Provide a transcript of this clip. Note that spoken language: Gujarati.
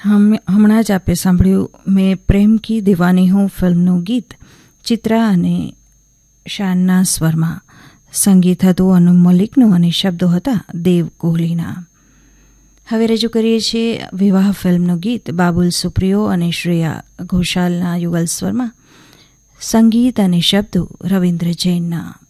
હમણાં જ આપે સાંભળ્યું મેં પ્રેમ કી દીવાની હું ફિલ્મનું ગીત ચિત્રા અને શાનના સ્વરમાં. સંગીત હતું અનુ મલિકનું અને શબ્દો હતા દેવ કોહલીના. હવે રજૂ કરીએ છીએ વિવાહ ફિલ્મનું ગીત બાબુલ સુપ્રિયો અને શ્રેયા ઘોષાલના યુગલ સ્વરમાં. સંગીત અને શબ્દો રવિન્દ્ર જૈનના.